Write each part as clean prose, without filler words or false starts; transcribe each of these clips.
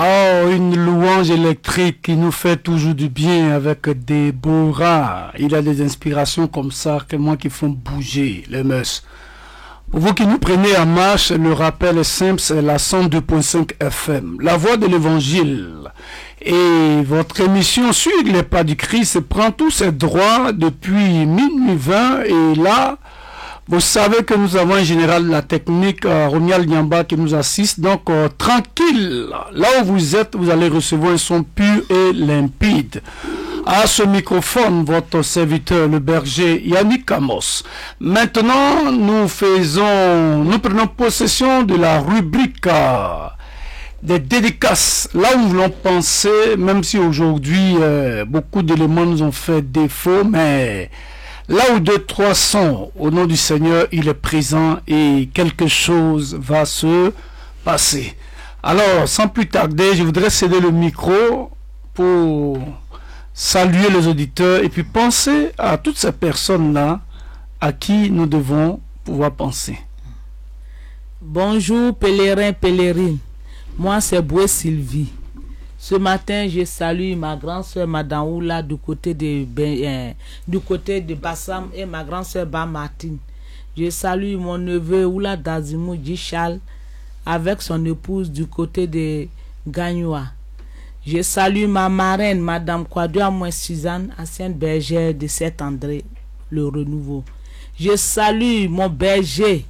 Oh, une louange électrique qui nous fait toujours du bien avec Déborah. Il a des inspirations comme ça, que moi qui font bouger les mœurs. Pour vous qui nous prenez en marche, le rappel est simple, c'est la 102.5 FM, la voix de l'évangile. Et votre émission Suivre les pas du Christ prend tous ses droits depuis minuit 20 et là, vous savez que nous avons en général la technique Romial Nyamba qui nous assiste. Donc, tranquille, là où vous êtes, vous allez recevoir un son pur et limpide. À ce microphone, votre serviteur, le berger Yannick Amos. Maintenant, nous prenons possession de la rubrique des dédicaces. Là où nous voulons penser, même si aujourd'hui, beaucoup d'éléments nous ont fait défaut, mais... là où 2-3 sont, au nom du Seigneur, il est présent et quelque chose va se passer. Alors, sans plus tarder, je voudrais céder le micro pour saluer les auditeurs et puis penser à toutes ces personnes-là à qui nous devons pouvoir penser. Bonjour pèlerins, pèlerines. Moi, c'est Boué Sylvie. Ce matin, je salue ma grande soeur Madame Oula du côté de Bassam et ma grande soeur Martine. Je salue mon neveu Oula Dazimou Djichal avec son épouse du côté de Gagnoua. Je salue ma marraine Madame Kwadua Mouin Suzanne, ancienne bergère de Saint-André, le Renouveau. Je salue mon berger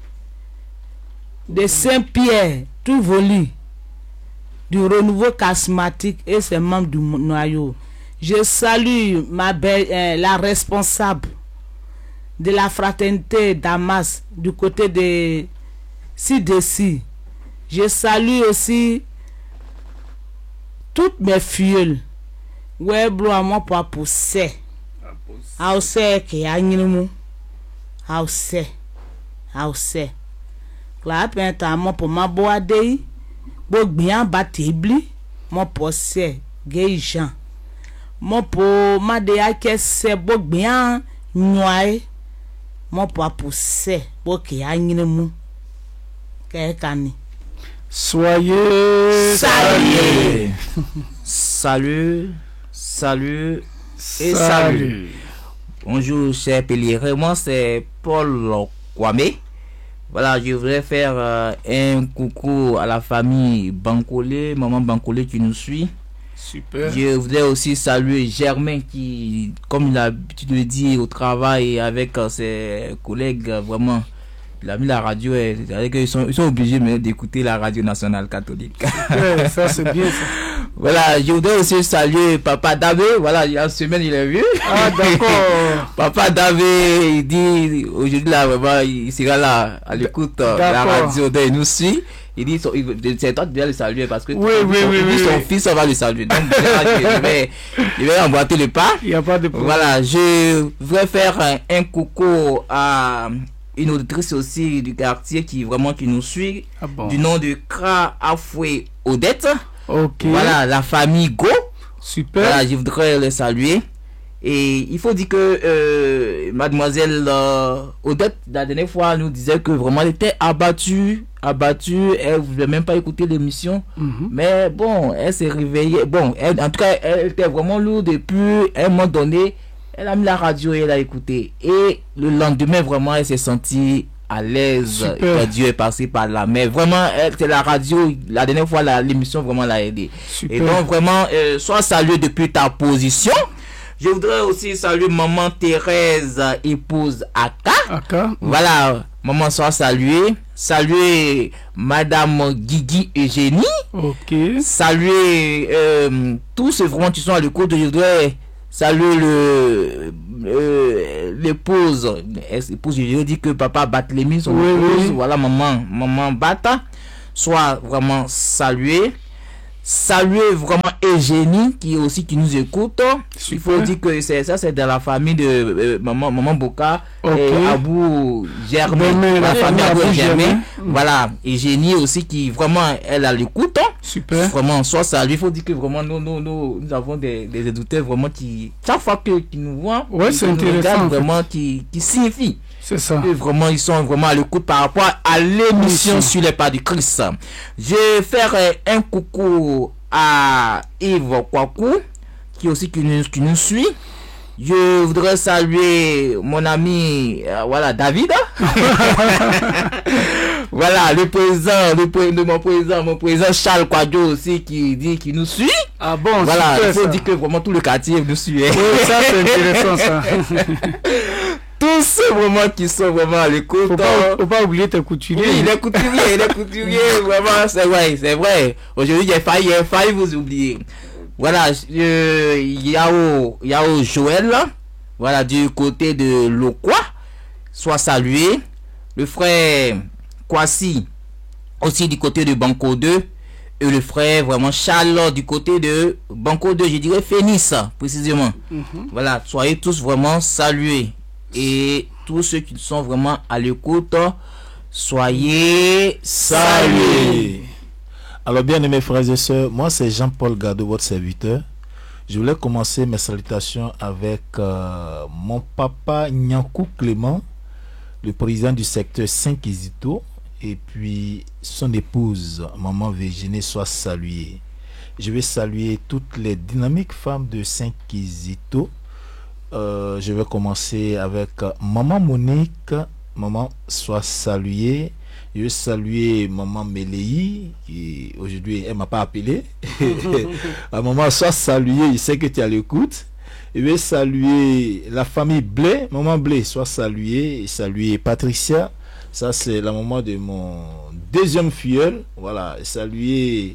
de Saint-Pierre, tout volu, du Renouveau charismatique et ses membres du noyau. Je salue la responsable de la fraternité Damas du côté de Sidessi. Je salue aussi toutes mes filles. Ouais, bro, moi pour pousser. Aousse qui a nimu. Aousse. Là, moi pour ma boadei. Bo bien batibli mon possè gay Jean mon po ma de ake se bo bien noy mon po poussé bo ki anyinemu kekani. Soyez salués. Salut et salut. Bonjour chers pèlerins, moi c'est Paul Kwame. Voilà, je voudrais faire un coucou à la famille Bancolé, maman Bancolé qui nous suit. Super. Je voudrais aussi saluer Germain qui, comme il a l'habitude de le dire au travail avec ses collègues, vraiment, il a mis la radio et ils sont obligés d'écouter la radio nationale catholique. Ouais, ça c'est bien ça. Voilà, je voudrais aussi saluer Papa Davé. Voilà, il y a une semaine il est vieux. Ah d'accord. Papa Davé, il dit aujourd'hui là vraiment il sera là à l'écoute de la radio de nous suit. Il dit c'est toi qui dois le saluer parce que son fils va le saluer. Donc il va emboîter le pas. Il n'y a pas de problème. Voilà, je voudrais faire un coucou à une auditrice aussi du quartier qui nous suit, du nom de Kra Afoué Odette. Ok. Voilà, la famille Go. Super. Voilà, je voudrais les saluer. Et il faut dire que mademoiselle Odette, la dernière fois, nous disait que vraiment elle était abattue. Elle voulait même pas écouter l'émission. Mais bon, elle s'est réveillée. Bon, en tout cas, elle était vraiment lourde. Et puis, à un moment donné, elle a mis la radio et elle a écouté. Et le lendemain, vraiment, elle s'est sentie à l'aise. Dieu est passé par là. Mais vraiment, c'est la radio. La dernière fois, l'émission vraiment l'a aidé. Super. Et donc, vraiment, sois salué depuis ta position. Je voudrais aussi saluer maman Thérèse, épouse Aka. Voilà, maman soit saluée. Saluer madame Guigui Eugénie. Ok. Saluer tous ceux vraiment qui sont à l'écoute. Je voudrais saluer l'épouse. Je dis que papa Batlémy, son épouse. Oui. Voilà, maman Bata. Soit vraiment saluée. Saluer vraiment Eugénie qui nous écoute. Super. Il faut dire que c'est de la famille de maman Boka et Abou Germain, la famille Abou Germain. Voilà, Eugénie aussi qui vraiment elle a l'écoute. Super. Vraiment soit saluer. Il faut dire que vraiment nous avons des éditeurs vraiment qui chaque fois qu'ils nous voient, ouais, c'est intéressant vraiment qui signifie. C'est ça. Et vraiment, ils sont vraiment à l'écoute par rapport à l'émission sur les pas du Christ. Je vais faire un coucou à Yves Kwaku, qui aussi qui nous suit. Je voudrais saluer mon ami, voilà, David. Voilà, le président, mon président Charles Kwadjo aussi qui nous suit. Ah bon, voilà, super, il faut ça. dire que vraiment tout le quartier nous suit. Oui, ça c'est intéressant ça. Tous ceux vraiment qui sont vraiment à l'écoute. Faut pas oublier tes couturiers. Oui, les couturiers, vraiment, c'est vrai. Aujourd'hui, il a failli vous oublier. Voilà, Yao Joël, voilà, du côté de Lokwa, soit salué. Le frère Kwasi, aussi du côté de Banco 2. Et le frère vraiment Charles du côté de Banco 2, je dirais Phoenix, précisément. Voilà, soyez tous vraiment salués. Et tous ceux qui sont vraiment à l'écoute, soyez salués. Alors bien aimés frères et sœurs, moi c'est Jean-Paul Gado, votre serviteur. Je voulais commencer mes salutations avec mon papa Nyankou Clément, le président du secteur 5 Isito, et puis son épouse, maman Virginie, soit saluée. Je vais saluer toutes les dynamiques femmes de 5 Isito. Je vais commencer avec maman Monique, maman soit saluée. Je vais saluer maman Méléi, qui aujourd'hui elle m'a pas appelé. Maman soit saluée, je sais que tu es à l'écoute. Je vais saluer la famille Blé, maman Blé soit saluée, et saluer Patricia, ça c'est la maman de mon deuxième filleul. Voilà, et saluer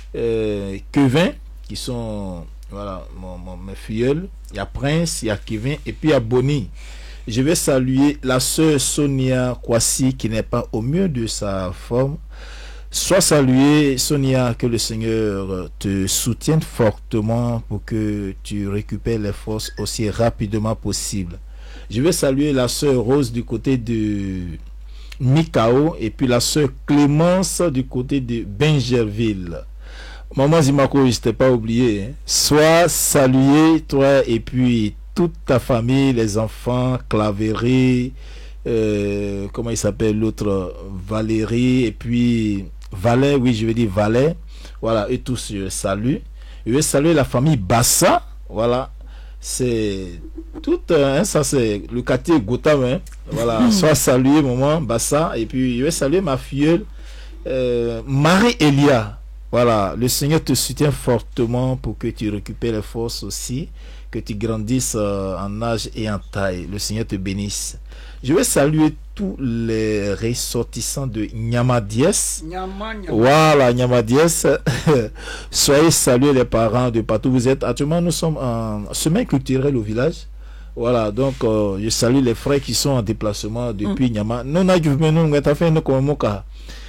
Kevin, qui sont voilà mes filleuls. Il y a Prince, il y a Kevin et puis il y a Bonnie. Je vais saluer la sœur Sonia Kwasi qui n'est pas au mieux de sa forme. Sois saluée Sonia, que le Seigneur te soutienne fortement pour que tu récupères les forces aussi rapidement possible. Je vais saluer la sœur Rose du côté de Mikao et puis la sœur Clémence du côté de Benjerville. Maman Zimako, je t'ai pas oublié. Hein. Sois salué, toi et puis toute ta famille, les enfants, Claverie, comment il s'appelle l'autre, Valérie, et puis Valais, oui, je vais dire Valais. Voilà, et tous, je salue. Je vais saluer la famille Bassa. Voilà, c'est tout, hein, ça c'est le quartier Gotham. Hein. Voilà, sois salué, maman Bassa. Et puis, je vais saluer ma filleule, Marie-Elia. Voilà, le Seigneur te soutient fortement pour que tu récupères les forces aussi, que tu grandisses en âge et en taille. Le Seigneur te bénisse. Je vais saluer tous les ressortissants de Nyamadies. Voilà, Nyamadies. Soyez salués les parents de partout où vous êtes. Actuellement, nous sommes en semaine culturelle au village. Voilà, donc je salue les frères qui sont en déplacement depuis Nyama. Nous avons fait une commémoration.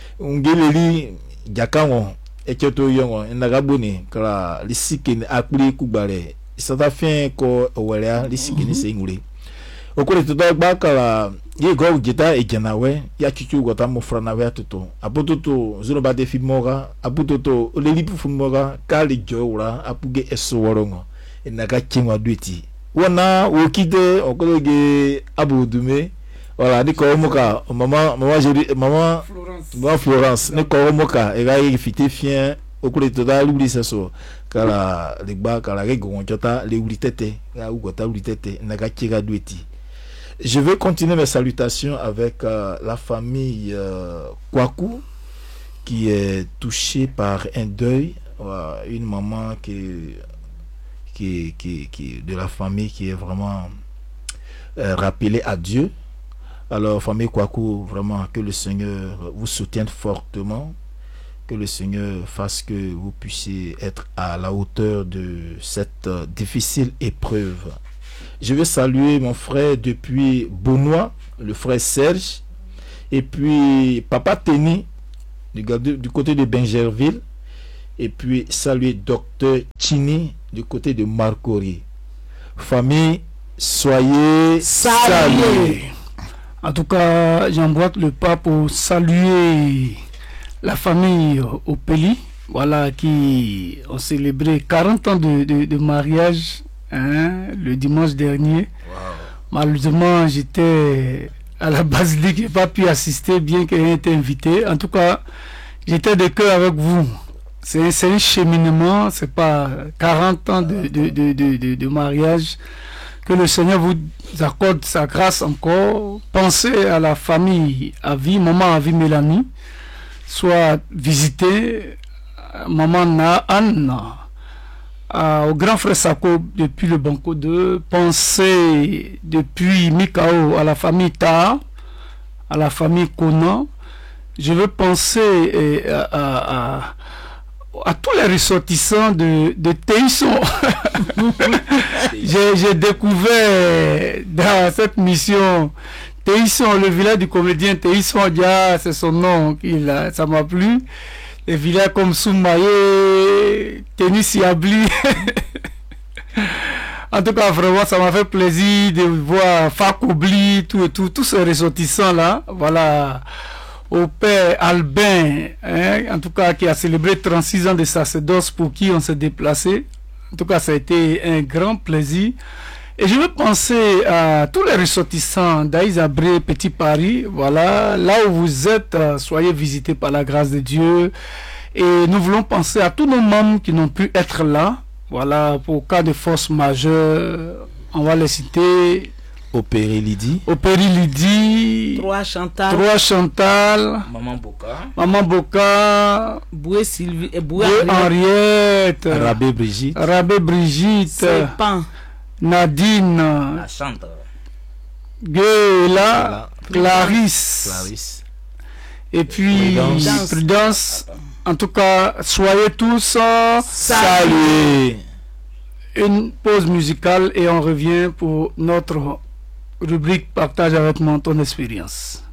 Eketo yongo ndagaboni kala lisikini akuli kubale isata fin ko wala lisikini singuli okole to ba kala ye go gita ekenawe ya chichu gota mo frana we atuto apututo zuno ba defi moga apututo olelipu fumoga kali jowra apuge esoworongo ndaga chingwa duiti wana wokide okologe abudume. Voilà, ni ko moka maman Florence ni ko moka e ga fité fien okule to da lubli seso kala le gba kala ge gonchota le ulitete ga ugota ulitete na ga chiga dueti. Je vais continuer mes salutations avec la famille Kwaku qui est touchée par un deuil, une maman qui de la famille qui est vraiment rappelée à Dieu. Alors, famille Kwaku, vraiment, que le Seigneur vous soutienne fortement, que le Seigneur fasse que vous puissiez être à la hauteur de cette difficile épreuve. Je vais saluer mon frère depuis Benoît, le frère Serge, et puis Papa Teni, du côté de Benjerville, et puis saluer Docteur Chini, du côté de Marcory. Famille, soyez salués. En tout cas, j'emboîte le pas pour saluer la famille Opeli, voilà, qui ont célébré 40 ans de mariage, hein, le dimanche dernier. Wow. Malheureusement, j'étais à la basilique, je n'ai pas pu assister, bien qu'il ait été invité. En tout cas, j'étais de cœur avec vous. C'est un cheminement, c'est pas 40 ans de mariage. Que le Seigneur vous accorde sa grâce encore. Pensez à la famille à vie, maman à vie Mélanie, soit visitée, maman Anne, au grand frère Sako depuis le Banco 2, pensez depuis Mikao à la famille Ta, à la famille Kona. Je veux penser à tous les ressortissants de Teisson. J'ai découvert dans cette mission Teisson, le village du comédien Teisson, c'est son nom, ça m'a plu. Les villages comme Soumaye, Tenisiabli. En tout cas, vraiment, ça m'a fait plaisir de voir Fakoubli, tous ces ressortissants là. Voilà. Au père Albin, en tout cas, qui a célébré 36 ans de sacerdoce, pour qui on s'est déplacé. En tout cas, ça a été un grand plaisir. Et je veux penser à tous les ressortissants d'Aïsabré, Petit Paris. Voilà, là où vous êtes, soyez visités par la grâce de Dieu. Et nous voulons penser à tous nos membres qui n'ont pu être là. Voilà, pour cas de force majeure, on va les citer. Opéry Lydie. Trois Chantal. Maman Boka. Boué Sylvie. Boué Henriette. Rabé Brigitte. Sepan. Nadine. La chante. Guéla. Clarisse. Et puis Prudence. En tout cas, soyez tous salués. Une pause musicale et on revient pour notre rubrique partage avec moi ton expérience.